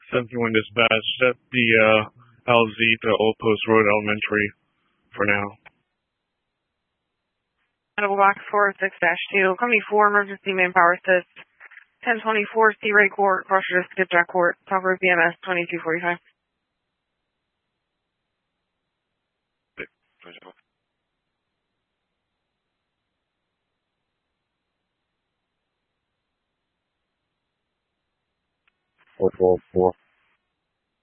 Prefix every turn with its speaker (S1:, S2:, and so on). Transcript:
S1: 71 dispatch. Set the LZ to Old Post Road Elementary for now.
S2: Medical box 46-2. Company 4, emergency manpower assist. 1024 C. Ray Court, Crusher Skipjack Court, Top Road BMS 2245.
S3: Four.